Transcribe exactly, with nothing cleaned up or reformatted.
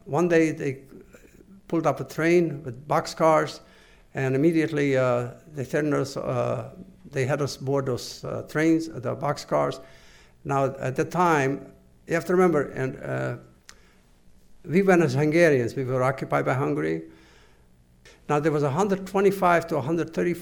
one day they pulled up a train with boxcars, and immediately uh, they sent us. Uh, they had us board those uh, trains, the boxcars. Now at the time, you have to remember, and uh, we went as Hungarians. We were occupied by Hungary. Now there was one hundred twenty-five to one hundred